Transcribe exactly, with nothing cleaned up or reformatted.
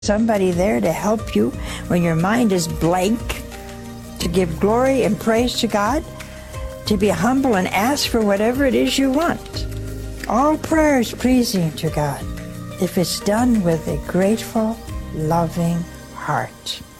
Somebody there to help you when your mind is blank, to give glory and praise to God, to be humble and ask for whatever it is you want. All prayer is pleasing to God if it's done with a grateful, loving heart.